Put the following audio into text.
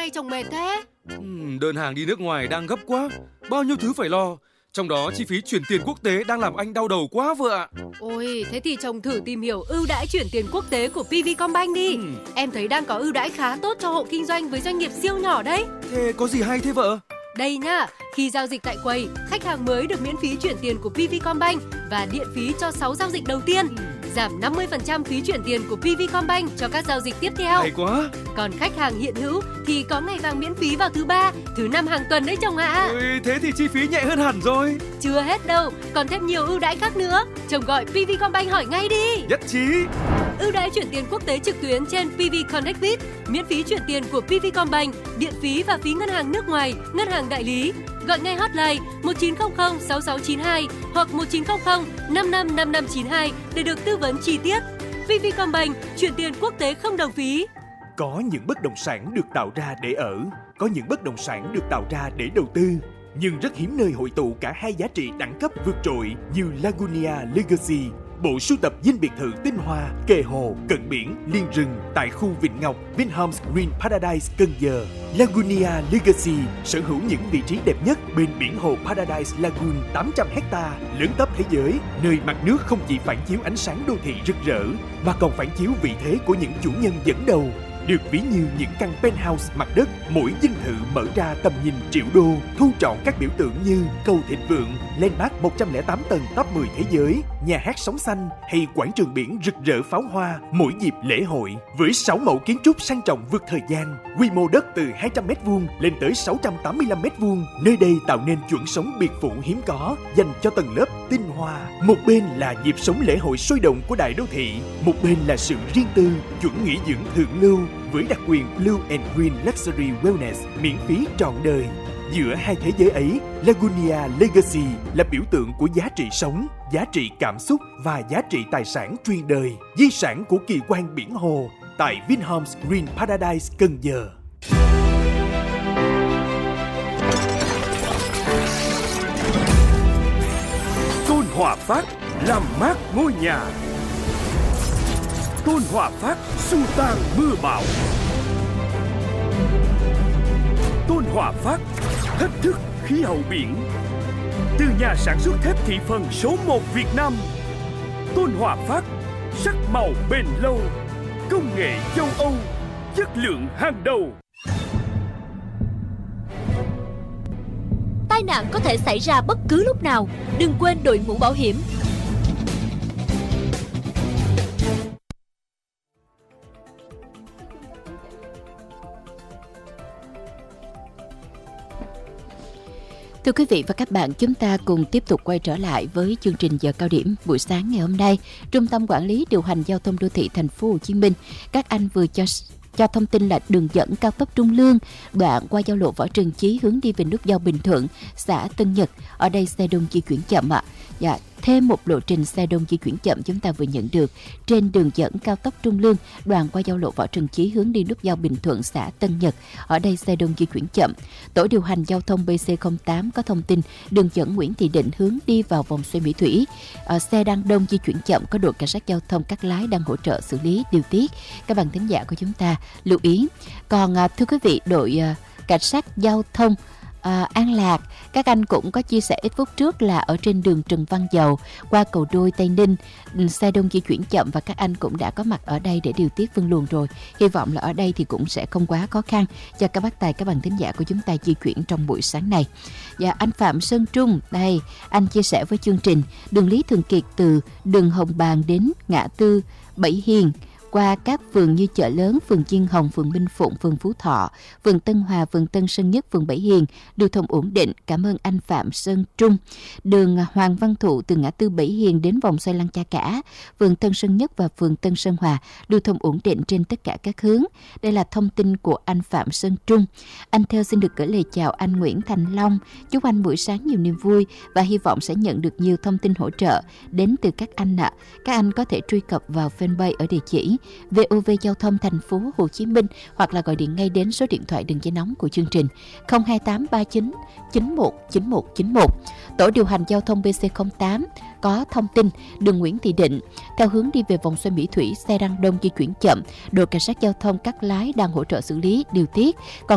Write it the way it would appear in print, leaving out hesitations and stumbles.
tay chồng mệt thế? Đơn hàng đi nước ngoài đang gấp quá, bao nhiêu thứ phải lo. Trong đó chi phí chuyển tiền quốc tế đang làm anh đau đầu quá vợ ạ. Ôi, thế thì chồng thử tìm hiểu ưu đãi chuyển tiền quốc tế của PVcombank đi. Em thấy đang có ưu đãi khá tốt cho hộ kinh doanh với doanh nghiệp siêu nhỏ đấy. Thế có gì hay thế vợ? Đây nhá, khi giao dịch tại quầy, khách hàng mới được miễn phí chuyển tiền của PVcombank và điện phí cho 6 giao dịch đầu tiên. Giảm 50% phí chuyển tiền của PVcombank cho các giao dịch tiếp theo. Hay quá. Còn khách hàng hiện hữu thì có ngày vàng miễn phí vào thứ 3, thứ 5 hàng tuần đấy chồng ạ. Ôi, thế thì chi phí nhẹ hơn hẳn rồi. Chưa hết đâu, còn thêm nhiều ưu đãi khác nữa. Chồng gọi PVcombank hỏi ngay đi. Nhất trí. Ưu đãi chuyển tiền quốc tế trực tuyến trên PV Connect Biz, miễn phí chuyển tiền của PVcombank, điện phí và phí ngân hàng nước ngoài, ngân hàng đại lý. Gọi ngay hotline 1900 6692 hoặc 1900 55 5592 để được tư vấn chi tiết. PVcombank, chuyển tiền quốc tế không đồng phí. Có những bất động sản được tạo ra để ở, có những bất động sản được tạo ra để đầu tư. Nhưng rất hiếm nơi hội tụ cả hai giá trị đẳng cấp vượt trội như Lagunia Legacy, bộ sưu tập dinh biệt thự tinh hoa, kề hồ, cận biển, liên rừng tại khu Vịnh Ngọc, Vinhomes Green Paradise, Cần Giờ. Lagunia Legacy sở hữu những vị trí đẹp nhất bên biển hồ Paradise Lagoon 800 ha, lớn tấp thế giới, nơi mặt nước không chỉ phản chiếu ánh sáng đô thị rực rỡ, mà còn phản chiếu vị thế của những chủ nhân dẫn đầu. Được ví như những căn penthouse mặt đất, mỗi dinh thự mở ra tầm nhìn triệu đô, thu trọn các biểu tượng như cầu thịnh vượng, landmark 108 tầng top 10 thế giới, nhà hát sóng xanh hay quảng trường biển rực rỡ pháo hoa mỗi dịp lễ hội. Với 6 mẫu kiến trúc sang trọng vượt thời gian, quy mô đất từ 200m2 lên tới 685m2, nơi đây tạo nên chuẩn sống biệt phủ hiếm có dành cho tầng lớp tinh hoa. Một bên là nhịp sống lễ hội sôi động của đại đô thị, một bên là sự riêng tư, chuẩn nghỉ dưỡng thượng lưu với đặc quyền Blue and Green Luxury Wellness miễn phí trọn đời. Giữa hai thế giới ấy, Lagunia Legacy là biểu tượng của giá trị sống, giá trị cảm xúc và giá trị tài sản truyền đời, di sản của kỳ quan biển hồ tại Vinhomes Green Paradise, Cần Giờ. Tôn Hòa Phát làm mát ngôi nhà. Tôn Hòa Phát xua tan mưa bão. Tôn Hòa Phát thách thức khí hậu biển. Từ nhà sản xuất thép thị phần số 1 Việt Nam, Tôn Hòa Phát sắc màu bền lâu, công nghệ châu Âu, chất lượng hàng đầu. Tai nạn có thể xảy ra bất cứ lúc nào, đừng quên đội mũ bảo hiểm. Thưa quý vị và các bạn, chúng ta cùng tiếp tục quay trở lại với chương trình giờ cao điểm buổi sáng ngày hôm nay. Trung tâm Quản lý Điều hành Giao thông Đô thị Thành phố Hồ Chí Minh, các anh vừa cho thông tin là đường dẫn cao tốc Trung Lương, đoạn qua giao lộ Võ Trần Chí hướng đi về nút giao Bình Thuận, xã Tân Nhật. Ở đây xe đông di chuyển chậm ạ. Dạ, thêm một lộ trình xe đông di chuyển chậm chúng ta vừa nhận được trên đường dẫn cao tốc Trung Lương, đoạn qua giao lộ Võ Trần Chí hướng đi nút giao Bình Thuận, xã Tân Nhật. Ở đây xe đông di chuyển chậm. Tổ điều hành giao thông BC08 có thông tin đường dẫn Nguyễn Thị Định hướng đi vào vòng xoay Mỹ Thủy. Xe đang đông di chuyển chậm, có đội cảnh sát giao thông Cát Lái đang hỗ trợ xử lý điều tiết. Các bạn thính giả của chúng ta lưu ý. Còn thưa quý vị, đội cảnh sát giao thông An Lạc, các anh cũng có chia sẻ ít phút trước là ở trên đường Trần Văn Dầu qua cầu Đôi Tây Ninh, xe đông di chuyển chậm và các anh cũng đã có mặt ở đây để điều tiết phân luồng rồi. Hy vọng là ở đây thì cũng sẽ không quá khó khăn cho các bác tài, các bạn thính giả của chúng ta di chuyển trong buổi sáng này. Và anh Phạm Sơn Trung, đây, anh chia sẻ với chương trình đường Lý Thường Kiệt từ đường Hồng Bàng đến ngã tư Bảy Hiền, qua các phường như chợ lớn, phường Chiên Hồng, phường Minh Phụng, phường Phú Thọ, phường Tân Hòa, phường Tân Sơn Nhất, phường Bảy Hiền lưu thông ổn định. Cảm ơn anh Phạm Sơn Trung. Đường Hoàng Văn Thụ từ ngã tư Bảy Hiền đến vòng xoay Lăng Cha Cả, phường Tân Sơn Nhất và phường Tân Sơn Hòa lưu thông ổn định trên tất cả các hướng. Đây là thông tin của anh Phạm Sơn Trung. Anh Theo xin được gửi lời chào anh Nguyễn Thành Long. Chúc anh buổi sáng nhiều niềm vui và hy vọng sẽ nhận được nhiều thông tin hỗ trợ đến từ các anh ạ. Các anh có thể truy cập vào fanpage ở địa chỉ VOV Giao thông Thành phố Hồ Chí Minh hoặc là gọi điện ngay đến số điện thoại đường dây nóng của chương trình 02839 919191. Tổ điều hành giao thông BC08 có thông tin đường Nguyễn Thị Định theo hướng đi về vòng xoay Mỹ Thủy, xe đang đông di chuyển chậm, đội cảnh sát giao thông Cát Lái đang hỗ trợ xử lý điều tiết. Còn